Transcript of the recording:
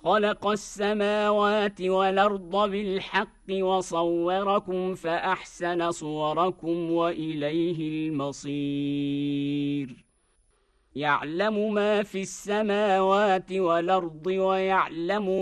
خلق السماوات والأرض بالحق وصوركم فأحسن صوركم وإليه المصير يعلم ما في السماوات والأرض ويعلم